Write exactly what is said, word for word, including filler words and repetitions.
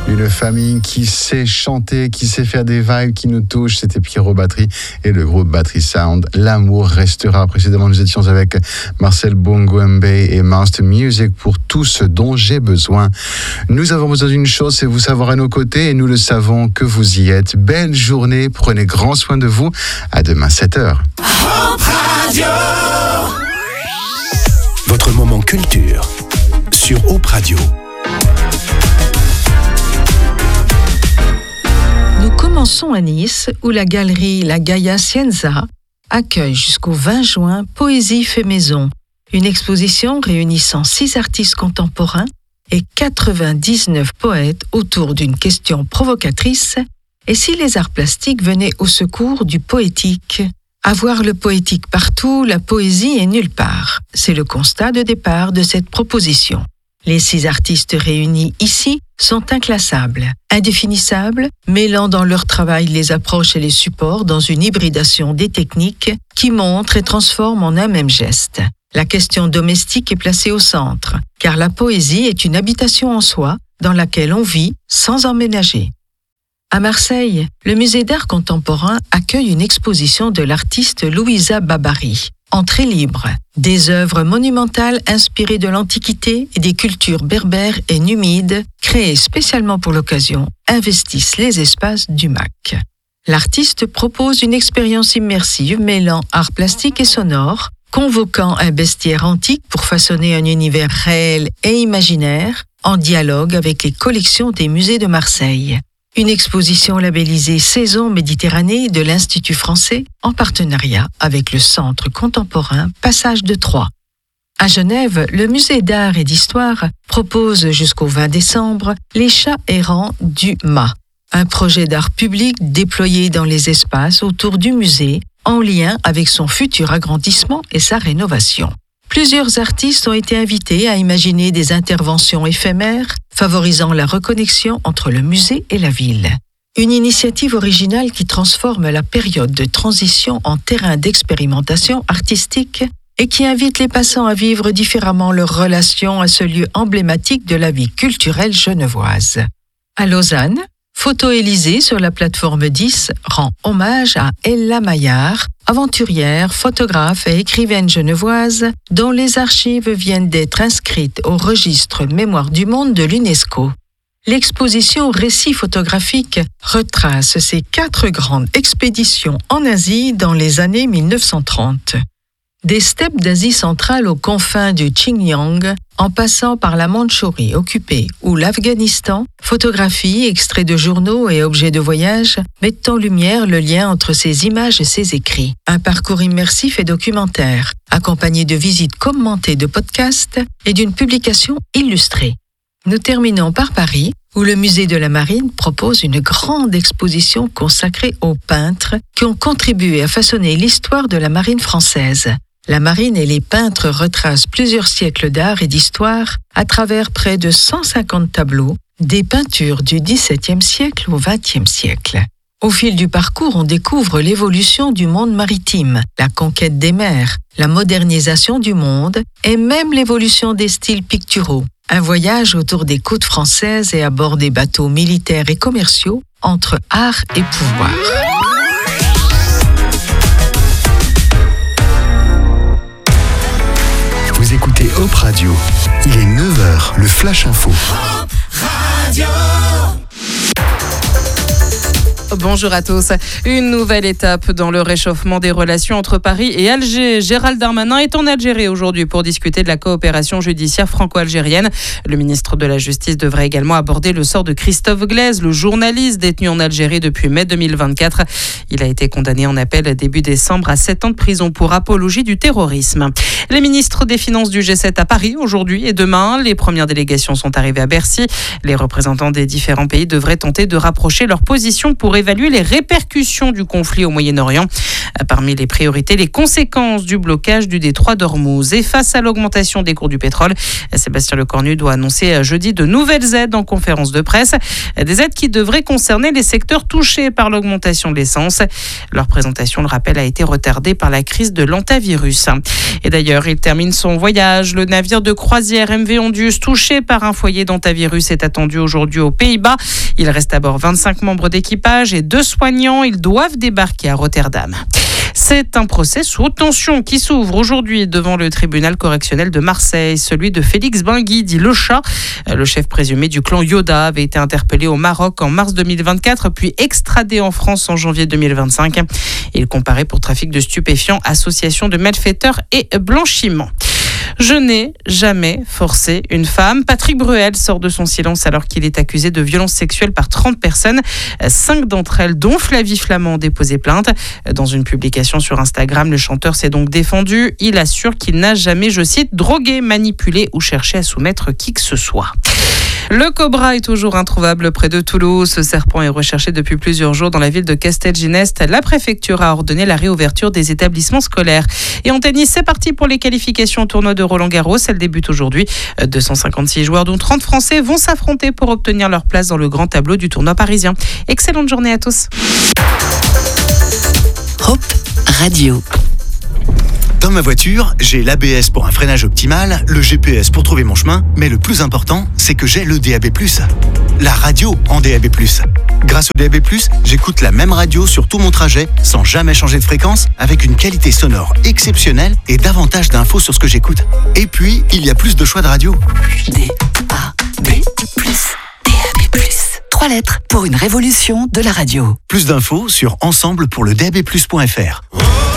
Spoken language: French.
Une famille qui sait chanter, qui sait faire des vibes, qui nous touchent. C'était Pierrot Battery et le groupe Battery Sound. L'amour restera. Précédemment, nous étions avec Marcel Bongo-Mbe et Master Music pour tout ce dont j'ai besoin. Nous avons besoin d'une chose, c'est vous savoir à nos côtés et nous le savons que vous y êtes. Belle journée, prenez grand soin de vous. À demain, sept heures. Hope Radio. Votre moment culture sur Hope Radio. Nous commençons à Nice, où la galerie La Gaia Scienza accueille jusqu'au vingt juin Poésie fait maison, une exposition réunissant six artistes contemporains et quatre-vingt-dix-neuf poètes autour d'une question provocatrice. Et si les arts plastiques venaient au secours du poétique ? Avoir le poétique partout, la poésie est nulle part. C'est le constat de départ de cette proposition. Les six artistes réunis ici sont inclassables, indéfinissables, mêlant dans leur travail les approches et les supports dans une hybridation des techniques qui montrent et transforment en un même geste. La question domestique est placée au centre, car la poésie est une habitation en soi dans laquelle on vit sans emménager. À Marseille, le musée d'art contemporain accueille une exposition de l'artiste Louisa Babary. Entrée libre. Des œuvres monumentales inspirées de l'Antiquité et des cultures berbères et numides, créées spécialement pour l'occasion, investissent les espaces du M A C. L'artiste propose une expérience immersive mêlant art plastique et sonore, convoquant un bestiaire antique pour façonner un univers réel et imaginaire, en dialogue avec les collections des musées de Marseille. Une exposition labellisée Saison Méditerranée de l'Institut français en partenariat avec le Centre contemporain Passage de Troyes. À Genève, le musée d'art et d'histoire propose jusqu'au vingt décembre Les chats errants du M A, un projet d'art public déployé dans les espaces autour du musée en lien avec son futur agrandissement et sa rénovation. Plusieurs artistes ont été invités à imaginer des interventions éphémères favorisant la reconnexion entre le musée et la ville. Une initiative originale qui transforme la période de transition en terrain d'expérimentation artistique et qui invite les passants à vivre différemment leur relation à ce lieu emblématique de la vie culturelle genevoise. À Lausanne, Photo Élysée sur la plateforme dix rend hommage à Ella Maillard, aventurière, photographe et écrivaine genevoise dont les archives viennent d'être inscrites au registre Mémoire du monde de l'UNESCO. L'exposition Récits photographiques retrace ses quatre grandes expéditions en Asie dans les années mille neuf cent trente. Des steppes d'Asie centrale aux confins du Xinjiang, en passant par la Mandchourie occupée ou l'Afghanistan, photographies, extraits de journaux et objets de voyage mettent en lumière le lien entre ces images et ces écrits. Un parcours immersif et documentaire, accompagné de visites commentées de podcasts et d'une publication illustrée. Nous terminons par Paris, où le musée de la Marine propose une grande exposition consacrée aux peintres qui ont contribué à façonner l'histoire de la marine française. La marine et les peintres retracent plusieurs siècles d'art et d'histoire à travers près de cent cinquante tableaux, des peintures du dix-septième siècle au vingtième siècle. Au fil du parcours, on découvre l'évolution du monde maritime, la conquête des mers, la modernisation du monde et même l'évolution des styles picturaux. Un voyage autour des côtes françaises et à bord des bateaux militaires et commerciaux entre art et pouvoir. Vous écoutez Hope Radio. Il est neuf heures, le Flash Info. Hope Radio. Bonjour à tous. Une nouvelle étape dans le réchauffement des relations entre Paris et Alger. Gérald Darmanin est en Algérie aujourd'hui pour discuter de la coopération judiciaire franco-algérienne. Le ministre de la Justice devrait également aborder le sort de Christophe Glaise, le journaliste détenu en Algérie depuis mai deux mille vingt-quatre. Il a été condamné en appel début décembre à sept ans de prison pour apologie du terrorisme. Les ministres des Finances du G sept à Paris aujourd'hui et demain. Les premières délégations sont arrivées à Bercy. Les représentants des différents pays devraient tenter de rapprocher leurs positions pour éviter évaluer les répercussions du conflit au Moyen-Orient. Parmi les priorités, les conséquences du blocage du détroit d'Ormuz. Et face à l'augmentation des cours du pétrole, Sébastien Lecornu doit annoncer jeudi de nouvelles aides en conférence de presse. Des aides qui devraient concerner les secteurs touchés par l'augmentation de l'essence. Leur présentation, le rappel, a été retardée par la crise de l'hantavirus. Et d'ailleurs, il termine son voyage. Le navire de croisière M V Ondius, touché par un foyer d'hantavirus, est attendu aujourd'hui aux Pays-Bas. Il reste à bord vingt-cinq membres d'équipage et deux soignants. Ils doivent débarquer à Rotterdam. C'est un procès sous haute tension qui s'ouvre aujourd'hui devant le tribunal correctionnel de Marseille, celui de Félix Bengui, dit Le Chat. Le chef présumé du clan Yoda avait été interpellé au Maroc en mars deux mille vingt-quatre, puis extradé en France en janvier deux mille vingt-cinq. Il comparait pour trafic de stupéfiants, association de malfaiteurs et blanchiment. Je n'ai jamais forcé une femme. Patrick Bruel sort de son silence alors qu'il est accusé de violences sexuelles par trente personnes. Cinq d'entre elles, dont Flavie Flamand, ont déposé plainte. Dans une publication sur Instagram, le chanteur s'est donc défendu. Il assure qu'il n'a jamais, je cite, drogué, manipulé ou cherché à soumettre qui que ce soit. Le cobra est toujours introuvable près de Toulouse. Ce serpent est recherché depuis plusieurs jours dans la ville de Castelginest. La préfecture a ordonné la réouverture des établissements scolaires. Et en tennis, c'est parti pour les qualifications au tournoi de Roland-Garros. Elle débute aujourd'hui. deux cent cinquante-six joueurs, dont trente Français, vont s'affronter pour obtenir leur place dans le grand tableau du tournoi parisien. Excellente journée à tous. Hop Radio. Dans ma voiture, j'ai l'A B S pour un freinage optimal, le G P S pour trouver mon chemin, mais le plus important, c'est que j'ai le D A B plus. La radio en D A B plus. Grâce au D A B plus, j'écoute la même radio sur tout mon trajet, sans jamais changer de fréquence, avec une qualité sonore exceptionnelle et davantage d'infos sur ce que j'écoute. Et puis, il y a plus de choix de radio. D A B plus. D A B plus. Trois lettres pour une révolution de la radio. Plus d'infos sur ensemble pour le D A B plus point F R.